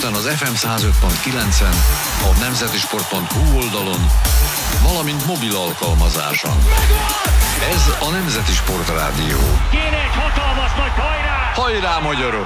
Budapesten az FM 105.9-en, a nemzetisport.hu oldalon, valamint mobil alkalmazáson. Ez a Nemzeti Sportrádió. Kéne egy hatalmas nagy hajrá! Hajrá, magyarok!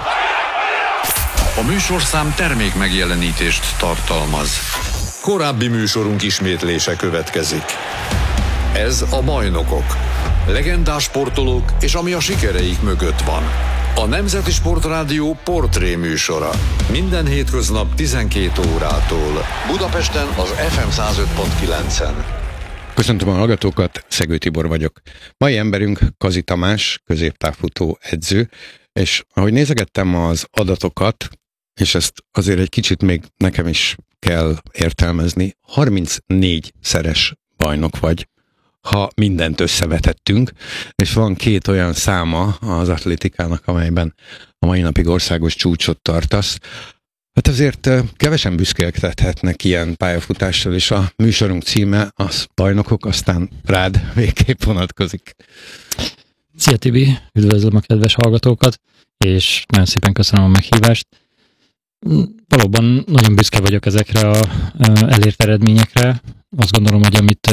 A műsorszám termék megjelenítést tartalmaz. Korábbi műsorunk ismétlése következik. Ez a Bajnokok. Legendás sportolók és ami a sikereik mögött van. A Nemzeti Sportrádió portré műsora. Minden hétköznap 12 órától. Budapesten az FM 105.9-en. Köszöntöm a hallgatókat, Szegő Tibor vagyok. Mai emberünk Kazi Tamás, középtávfutó edző, és ahogy nézegettem az adatokat, és ezt azért egy kicsit még nekem is kell értelmezni, 34-szeres bajnok vagy, ha mindent összevetettünk, és van 2 olyan száma az atlétikának, amelyben a mai napig országos csúcsot tartasz. Hát azért kevesen büszkélkedhetnek ilyen pályafutással, és a műsorunk címe az Bajnokok, aztán rád végképp vonatkozik. Szia Tibi, üdvözlöm a kedves hallgatókat, és nagyon szépen köszönöm a meghívást. Valóban nagyon büszke vagyok ezekre a elért eredményekre. Azt gondolom, hogy amit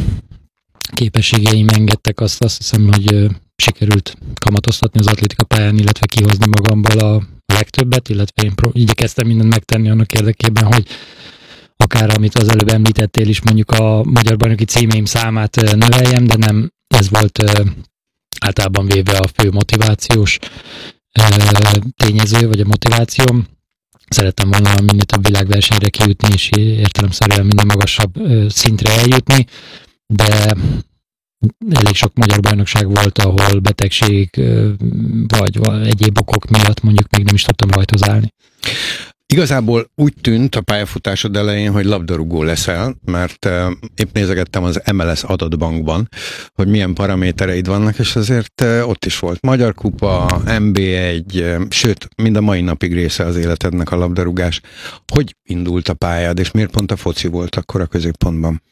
képességeim engedtek, azt hiszem, hogy sikerült kamatoztatni az atlétika pályán, illetve kihozni magamból a legtöbbet, illetve én igyekeztem mindent megtenni annak érdekében, hogy akár amit az előbb említettél is, mondjuk a magyar bajnoki címeim számát növeljem, de nem ez volt általában véve a fő motivációs tényező, vagy a motivációm. Szerettem volna minél több világversenyre kijutni, és értelemszerűen minden magasabb szintre eljutni, de elég sok magyar bajnokság volt, ahol betegség vagy egyéb okok miatt mondjuk még nem is tudtam rajthoz állni. Igazából úgy tűnt a pályafutásod elején, hogy labdarúgó leszel, mert épp nézegettem az MLS adatbankban, hogy milyen paramétereid vannak, és azért ott is volt Magyar Kupa, NB1, sőt, mind a mai napig része az életednek a labdarúgás. Hogy indult a pályád, és miért pont a foci volt akkor a középpontban?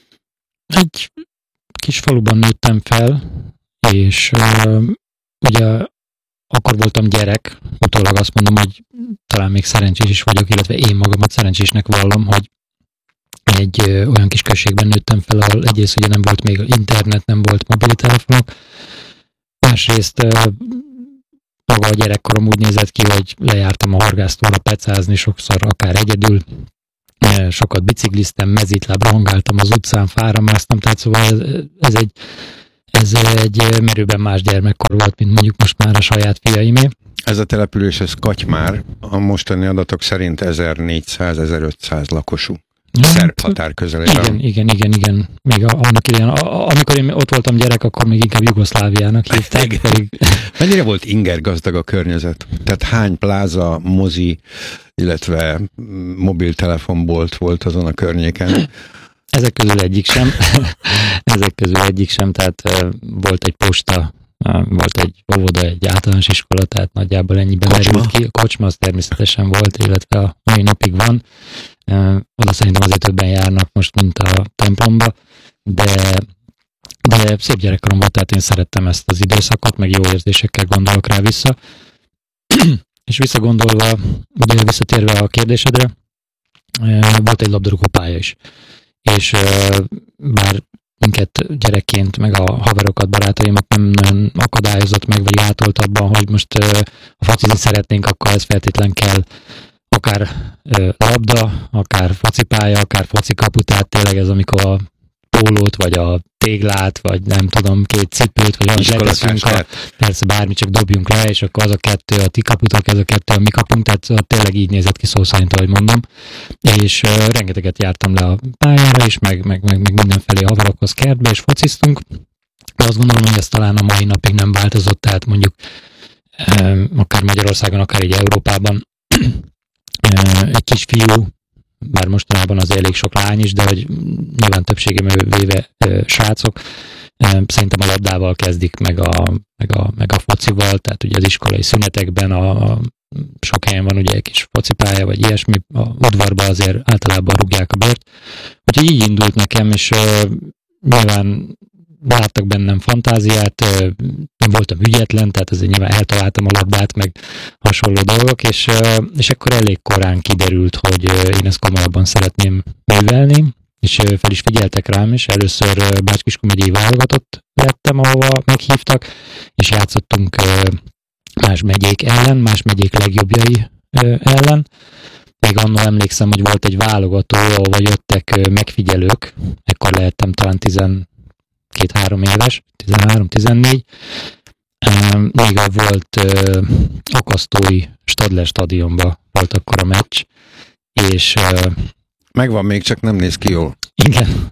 Egy kis faluban nőttem fel, és ugye akkor voltam gyerek, utólag azt mondom, hogy talán még szerencsés is vagyok, illetve én magamat szerencsésnek vallom, hogy egy olyan kis községben nőttem fel, ahol egyrészt ugye nem volt még internet, nem volt mobiltelefonok, másrészt maga a gyerekkorom úgy nézett ki, hogy lejártam a horgásztóra pecázni, sokszor akár egyedül, sokat bicikliztem, mezitláb, rohangáltam az utcán, fára másztam, tehát szóval ez egy merőben más gyermekkor volt, mint mondjuk most már a saját fiaimé. Ez a település, ez Katymár, a mostani adatok szerint 1400-1500 lakosú. Szerb határ közelében. Igen. Még annak idején, amikor én ott voltam gyerek, akkor még inkább Jugoszláviának hívták. Mennyire volt inger gazdag a környezet? Tehát hány pláza, mozi, illetve mobiltelefonbolt volt azon a környéken? Ezek közül egyik sem, tehát volt egy posta, volt egy óvoda, egy általános iskola, tehát nagyjából ennyiben merült ki. A kocsma az természetesen volt, illetve a mai napig van. Oda szerintem azért többen járnak most, mint a templomba, de szép gyerekkorom volt, tehát én szerettem ezt az időszakot, meg jó érzésekkel gondolok rá vissza. És visszagondolva, ugye visszatérve a kérdésedre, volt egy labdarúgó pálya is. És bár minket gyerekként, meg a haverokat, barátaimat nem nagyon akadályozott meg, vagy átolt abban, hogy most a focizni szeretnénk, akkor ez feltétlen kell akár labda, akár focipálya, akár focikapu, tehát tényleg ez, amikor a pólót, vagy a téglát, vagy nem tudom, 2 cipőt, vagy amit leteszünk, persze bármi, csak dobjunk le, és akkor az a 2 a ti kaputok, ez a 2 a mi kapunk, tehát tényleg így nézett ki szó szerint, ahogy mondom. És rengeteget jártam le a pályára is, meg mindenfelé haverokhoz kertbe, és fociztunk. De azt gondolom, hogy ez talán a mai napig nem változott, tehát mondjuk akár Magyarországon, akár így Európában egy kisfiú, bár mostanában az elég sok lány is, de hogy nyilván többségében véve srácok, szerintem a labdával kezdik, meg a focival, tehát ugye az iskolai szünetekben sok helyen van ugye egy kis focipálya, vagy ilyesmi, a udvarban azért általában rúgják a bört. Úgyhogy így indult nekem, és nyilván láttak bennem fantáziát, nem voltam ügyetlen, tehát azért nyilván eltaláltam a labdát, meg hasonló dolgok, és akkor elég korán kiderült, hogy én ezt komolyabban szeretném művelni, és fel is figyeltek rám is. Először Bács-Kiskun megyei válogatott lettem, ahova meghívtak, és játszottunk más megyék ellen, más megyék legjobbjai ellen. Még annól emlékszem, hogy volt egy válogató, ahova jöttek megfigyelők, ekkor lehettem talán 12-3 éves, 13-14. Még volt Akasztói Stadler stadionban volt akkor a meccs, és megvan még, csak nem néz ki jól. Igen.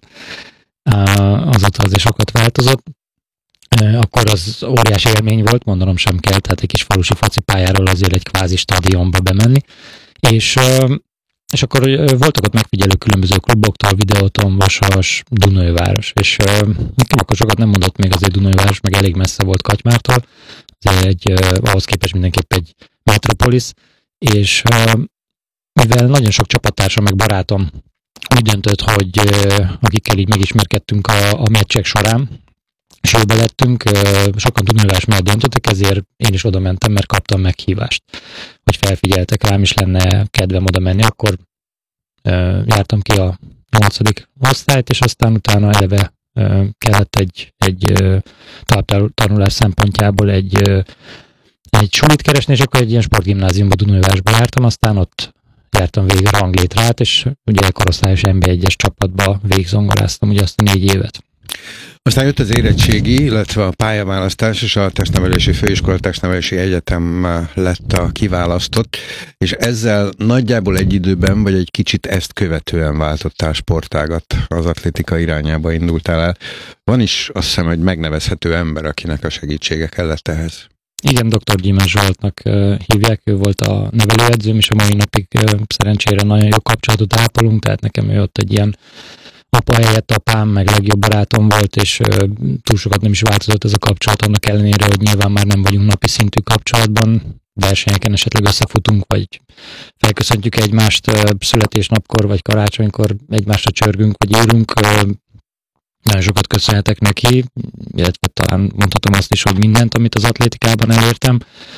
Azóta azért sokat változott. Akkor az óriási élmény volt, mondanom sem kell, tehát egy kis falusi focipályáról azért egy kvázi stadionba bemenni. És akkor voltak ott megfigyelő különböző kluboktól, Videóton, Vasas, Dunajváros, és nekem akkor sokat nem mondott még azért Dunajváros, meg elég messze volt Katymártól, ahhoz képest mindenképp egy metropolis, és mivel nagyon sok csapattársam meg barátom úgy döntött, hogy akikkel így megismerkedtünk a meccsek során, és jóba lettünk, sokan Dunajváros mellett döntöttek, ezért én is oda mentem, mert kaptam meghívást, hogy felfigyeltek rám, is lenne kedvem oda menni. Akkor jártam ki a 8. osztályt, és aztán utána eleve kellett egy továbbtanulás szempontjából egy sulit keresni, és akkor egy ilyen sportgimnáziumba Dunajvárosba jártam, aztán ott jártam végig a ranglétrát, és ugye korosztályos NB1-es csapatba végigzongoráztam ugye azt a 4 évet. Aztán jött az érettségi, illetve a pályaválasztás, és a Testnevelési Főiskola Testnevelési Egyetem lett a kiválasztott, és ezzel nagyjából egy időben, vagy egy kicsit ezt követően váltottál sportágat, az atlétika irányába indultál el. Van is azt hiszem, hogy megnevezhető ember, akinek a segítsége kellett ehhez. Igen, dr. Gyimán Zsoltnak hívják, ő volt a nevelőedzőm, és a mai napig szerencsére nagyon jó kapcsolatot ápolunk, tehát nekem ő ott egy ilyen apa helyett apám, meg legjobb barátom volt, és túl sokat nem is változott ez a kapcsolat, annak ellenére, hogy nyilván már nem vagyunk napi szintű kapcsolatban, versenyeken esetleg összefutunk, vagy felköszöntjük egymást születésnapkor, vagy karácsonykor egymásra csörgünk, vagy írunk. Nagyon sokat köszönhetek neki, illetve talán mondhatom azt is, hogy mindent, amit az atlétikában elértem.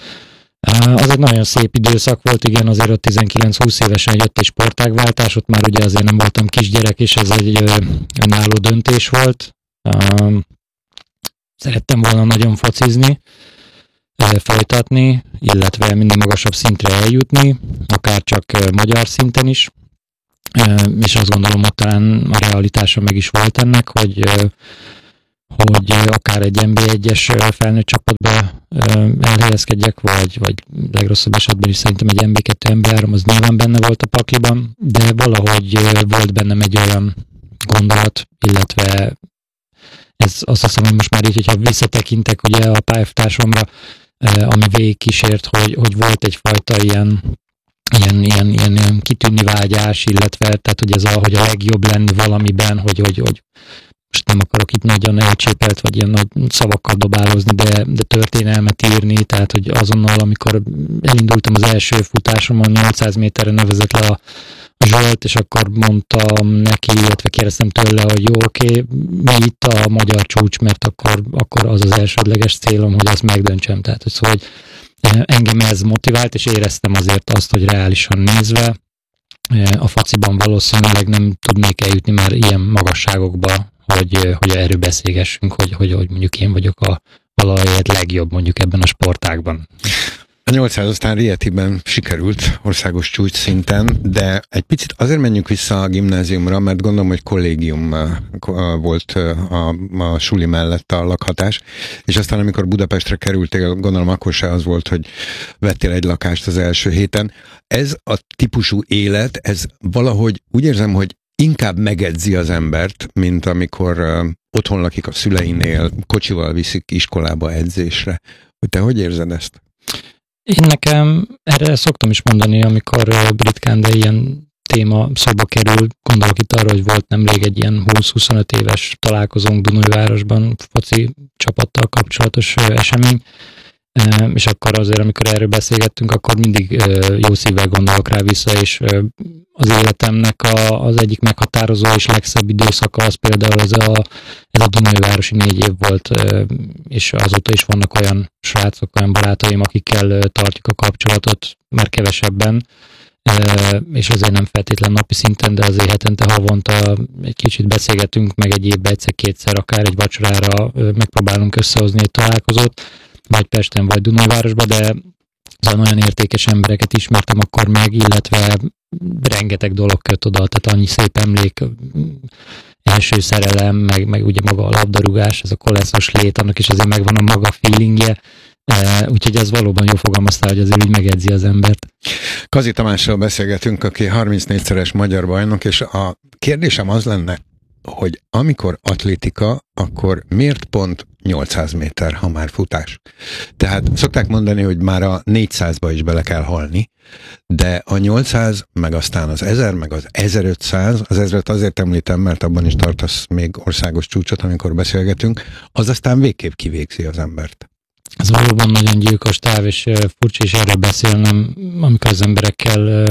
Az egy nagyon szép időszak volt, igen, azért ott 19-20 évesen jött egy sportágváltás, ott már ugye azért nem voltam kisgyerek, és ez egy önálló döntés volt. Szerettem volna nagyon focizni, folytatni, illetve minden magasabb szintre eljutni, akár csak magyar szinten is. És azt gondolom, hogy talán a realitása meg is volt ennek, hogy akár egy NB1-es felnőtt csapatba elhelyezkedjek, vagy legrosszabb esetben is szerintem egy NB2, NB3 az nyilván benne volt a pakliban, de valahogy volt bennem egy olyan gondolat, illetve ez azt hiszem, hogy most már így, hogyha visszatekintek ugye a pályafutásomra, ami végigkísért, hogy volt egyfajta ilyen kitűnni vágyás, illetve tehát, hogy ez hogy a legjobb lenni valamiben, hogy most nem akarok itt nagyon elcsépelt, vagy ilyen nagy szavakkal dobálózni, de történelmet írni, tehát, hogy azonnal, amikor elindultam az első futásomon, 800 méterre nevezett le a Zsolt, és akkor mondtam neki, illetve kérdeztem tőle, hogy jó, oké, mi itt a magyar csúcs, mert akkor az elsődleges célom, hogy azt megdöntsem. Tehát, hogy engem ez motivált, és éreztem azért azt, hogy reálisan nézve a fociban valószínűleg nem tudnék eljutni már ilyen magasságokba, hogy erről beszélgessünk, hogy mondjuk én vagyok a valahelyett legjobb mondjuk ebben a sportágban. A 800 aztán Rietiben sikerült országos csúcs szinten, de egy picit azért menjünk vissza a gimnáziumra, mert gondolom, hogy kollégium volt a suli mellett a lakhatás, és aztán amikor Budapestre kerültél, gondolom akkor se az volt, hogy vettél egy lakást az első héten. Ez a típusú élet, ez valahogy úgy érzem, hogy inkább megedzi az embert, mint amikor otthon lakik a szüleinél, kocsival viszik iskolába edzésre. Hogy te hogy érzed ezt? Én nekem erre szoktam is mondani, amikor ritkán, de ilyen téma szóba kerül, gondolok itt arra, hogy volt nemrég egy ilyen 20-25 éves találkozónk Dunajvárosban, foci csapattal kapcsolatos esemény. és akkor azért, amikor erről beszélgettünk, akkor mindig jó szívvel gondolok rá vissza, és az életemnek az egyik meghatározó és legszebb időszaka az például ez a Dunaújvárosi 4 év volt, és azóta is vannak olyan srácok, olyan barátaim, akikkel tartjuk a kapcsolatot, már kevesebben, és azért nem feltétlen napi szinten, de azért hetente, havonta egy kicsit beszélgetünk, meg egy évben egyszer-kétszer, akár egy vacsorára megpróbálunk összehozni egy találkozót, vagy Pesten, vagy Dunaújvárosban, de olyan értékes embereket ismertem akkor meg, illetve rengeteg dolog köt oda, tehát annyi szép emlék, első szerelem, meg ugye maga a labdarúgás, ez a koleszos lét, annak is azért megvan a maga feelingje, úgyhogy ez valóban jó fogalmaztál, hogy azért így megedzi az embert. Kazi Tamással beszélgetünk, aki 34-szeres magyar bajnok, és a kérdésem az lenne, hogy amikor atlétika, akkor miért pont 800 méter, ha már futás? Tehát szokták mondani, hogy már a 400-ba is bele kell halni, de a 800, meg aztán az 1000, meg az 1500, az 1000-et azért említem, mert abban is tartasz még országos csúcsot, amikor beszélgetünk, az aztán végképp kivégzi az embert. Ez valóban nagyon gyilkos táv, és furcsa is erről beszélnem, amikor az emberekkel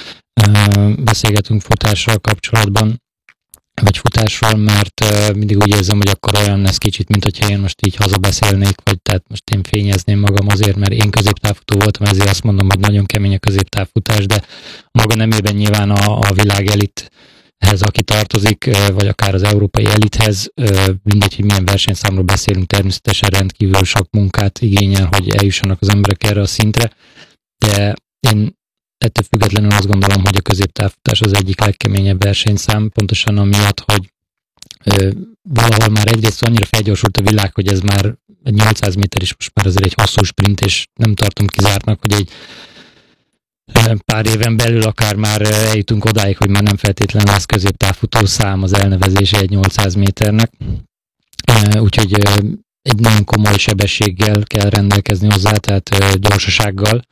beszélgetünk futással kapcsolatban, vagy futásról, mert mindig úgy érzem, hogy akkor olyan lesz kicsit, mint hogyha én most így hazabeszélnék, vagy tehát most én fényezném magam azért, mert én középtávfutó voltam, ezért azt mondom, hogy nagyon kemény a középtávfutás, de maga nemében nyilván a világ elithez, aki tartozik, vagy akár az európai elithez, mindegy, hogy milyen versenyszámról beszélünk, természetesen rendkívül sok munkát igényel, hogy eljussanak az emberek erre a szintre, de én ettől függetlenül azt gondolom, hogy a középtávfutás az egyik legkeményebb versenyszám, pontosan amiatt, hogy valahol már egyrészt annyira felgyorsult a világ, hogy ez már egy 800 méter is most már azért egy hosszú sprint, és nem tartom kizártnak, hogy egy pár éven belül akár már eljutunk odáig, hogy már nem feltétlenül lesz középtávfutó szám az elnevezése egy 800 méternek. Úgyhogy egy nagyon komoly sebességgel kell rendelkezni hozzá, tehát gyorsasággal,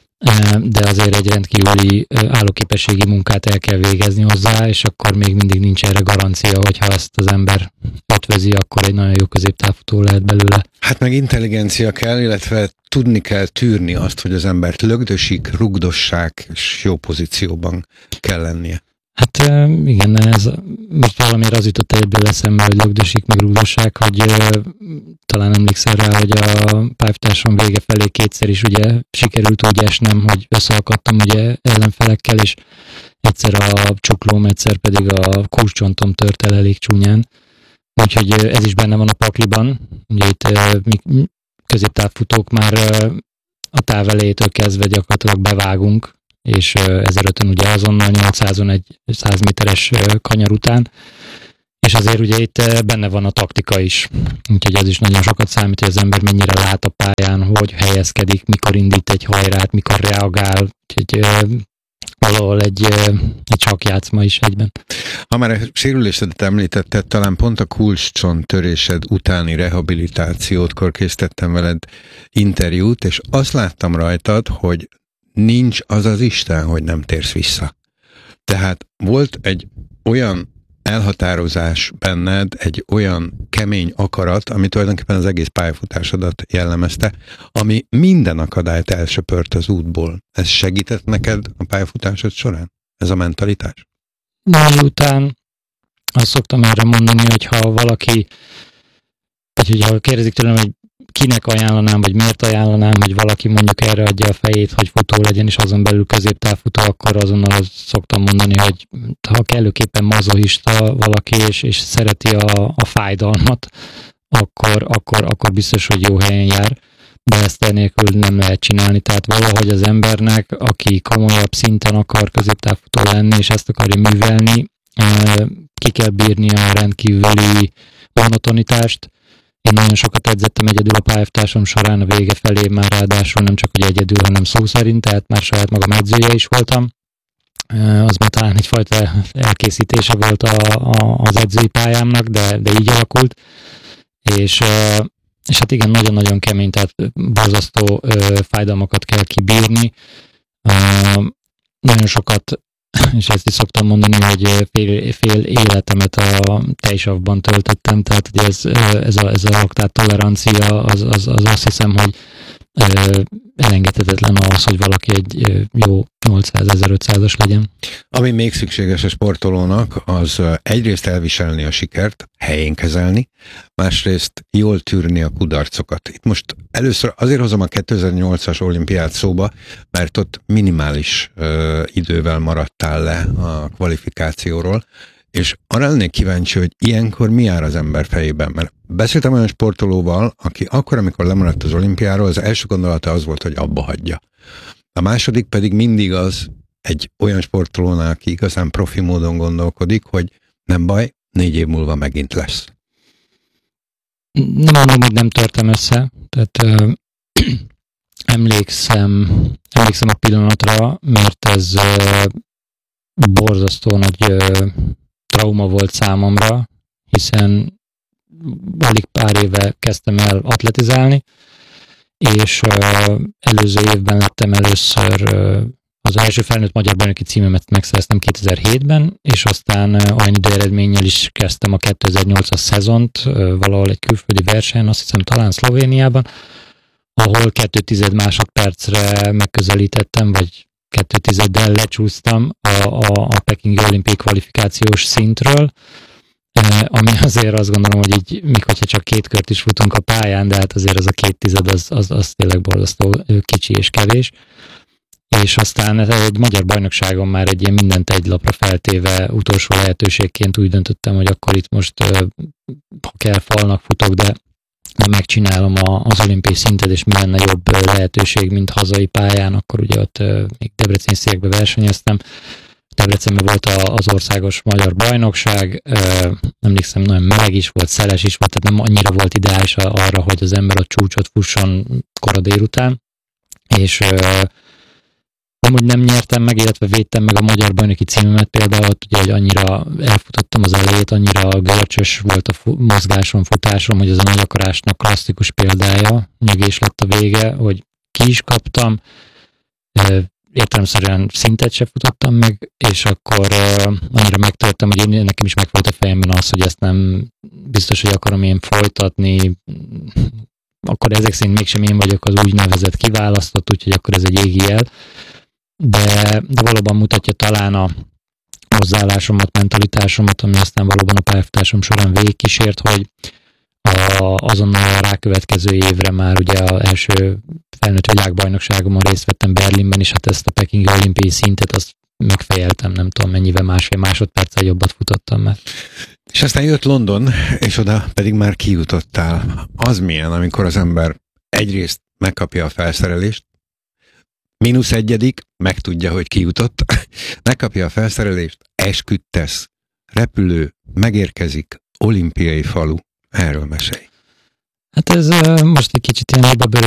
de azért egy rendkívüli állóképességi munkát el kell végezni hozzá, és akkor még mindig nincs erre garancia, hogyha ezt az ember ötvözi, akkor egy nagyon jó középtávfutó lehet belőle. Hát meg intelligencia kell, illetve tudni kell tűrni azt, hogy az embert lögdösik, rugdossák, és jó pozícióban kell lennie. Hát igen, ez most valamiért az jutott egyből eszembe, hogy lögdösik, meg rugdossák, hogy talán emlékszel rá, hogy a pályafutásom vége felé kétszer is ugye sikerült úgy esnem, hogy összeakadtam ugye ellenfelekkel, és egyszer a csuklóm, egyszer pedig a kúscsontom tört el elég csúnyán. Úgyhogy ez is benne van a pakliban. Ugye itt mi középtávfutók már a táv elejétől kezdve gyakorlatilag bevágunk, és 1500-ön ugye azonnal 800-on egy 100 méteres kanyar után, és azért ugye itt benne van a taktika is, úgyhogy az is nagyon sokat számít, hogy az ember mennyire lát a pályán, hogy helyezkedik, mikor indít egy hajrát, mikor reagál, úgyhogy valahol egy sakkjátszma is egyben. Ha már a sérülésedet említetted, talán pont a kulcscsont törésed utáni rehabilitációtkor készítettem veled interjút, és azt láttam rajtad, hogy nincs az az Isten, hogy nem térsz vissza. Tehát volt egy olyan elhatározás benned, egy olyan kemény akarat, ami tulajdonképpen az egész pályafutásodat jellemezte, ami minden akadályt elsöpört az útból. Ez segített neked a pályafutásod során? Ez a mentalitás? Miután azt szoktam erre mondani, hogy ha valaki, vagy hogyha kérdezik tőlem, hogy kinek ajánlanám, vagy miért ajánlanám, hogy valaki mondjuk erre adja a fejét, hogy futó legyen, és azon belül középtávfutó, akkor azonnal azt szoktam mondani, hogy ha kellőképpen mazochista valaki, és szereti a fájdalmat, akkor biztos, hogy jó helyen jár, de ezt enélkül nem lehet csinálni. Tehát valahogy az embernek, aki komolyabb szinten akar középtávfutó lenni, és ezt akarja művelni, ki kell bírni a rendkívüli monotonitást. Én nagyon sokat edzettem egyedül a pályafutásom során, a vége felé már ráadásul nem csak hogy egyedül, hanem szó szerint, tehát már saját magam edzője is voltam. Az már talán egyfajta elkészítése volt az edzői pályámnak, de így alakult. És hát igen, nagyon-nagyon kemény, tehát borzasztó fájdalmakat kell kibírni. Nagyon sokat, és ezt is szoktam mondani, hogy fél életemet a tejsavban töltöttem, tehát ugye ez a laktát tolerancia, az azt hiszem, hogy elengedhetetlen ahhoz, hogy valaki egy jó 800-1500-as legyen. Ami még szükséges a sportolónak, az egyrészt elviselni a sikert, helyén kezelni, másrészt jól tűrni a kudarcokat. Itt most először azért hozom a 2008-as olimpiát szóba, mert ott minimális idővel maradtál le a kvalifikációról, és arra lennék kíváncsi, hogy ilyenkor mi jár az ember fejében, mert beszéltem olyan sportolóval, aki akkor, amikor lemaradt az olimpiáról, az első gondolata az volt, hogy abba hagyja. A második pedig mindig az egy olyan sportolónál, aki igazán profi módon gondolkodik, hogy nem baj, 4 év múlva megint lesz. Nem mondom, hogy nem törtem össze, tehát emlékszem a pillanatra, mert ez borzasztó nagy trauma volt számomra, hiszen alig pár éve kezdtem el atletizálni, és előző évben lettem először az első felnőtt magyar bajnoki címemet megszereztem 2007-ben, és aztán olyan időeredménnyel is kezdtem a 2008-as szezont valahol egy külföldi versenyen, azt hiszem talán Szlovéniában, ahol 2,1 másodpercre megközelítettem, vagy 2,1-del lecsúsztam a pekingi olimpiai kvalifikációs szintről, ami azért azt gondolom, hogy így, még hogyha csak 2 kört is futunk a pályán, de hát azért az a 2,1 az tényleg borzasztó kicsi és kevés. És aztán egy magyar bajnokságon már egy ilyen mindent egy lapra feltéve utolsó lehetőségként úgy döntöttem, hogy akkor itt most, ha kell, falnak futok, de megcsinálom az olimpiai szintet, és mi lenne jobb lehetőség, mint hazai pályán, akkor ugye ott még debreceni székbe versenyeztem. Debrecenben volt az országos magyar bajnokság, emlékszem, nagyon meleg is volt, szeles is volt, tehát nem annyira volt ideális arra, hogy az ember a csúcsot fusson kora délután, és amúgy nem nyertem meg, illetve védtem meg a magyar bajnoki címemet például, ott ugye, hogy annyira elfutottam az elejét, annyira görcsös volt a mozgásom, futásom, hogy az a nagy akarásnak klasszikus példája, nyögés lett a vége, hogy ki is kaptam, értelemszerűen szintet se futottam meg, és akkor annyira megtörtem, hogy nekem is megvolt a fejemben az, hogy ezt nem biztos, hogy akarom én folytatni, akkor ezek szerint mégsem én vagyok az úgynevezett kiválasztott, úgyhogy akkor ez egy égi jel. De valóban mutatja talán a hozzáállásomat, mentalitásomat, ami aztán valóban a pályafutásom során végigkísért, hogy azonnal a rákövetkező évre már ugye az első felnőtt világbajnokságomon részt vettem Berlinben, és hát ezt a pekingi olimpiai szintet azt megfejeltem, nem tudom mennyivel, 1,5 másodperccel jobbat futottam már. És aztán jött London, és oda pedig már kijutottál. Az milyen, amikor az ember egyrészt megkapja a felszerelést, -1, megtudja, hogy kijutott, megkapja a felszerelést, esküdtesz, repülő, megérkezik, olimpiai falu. Erről mesélj. Hát ez most egy kicsit ilyen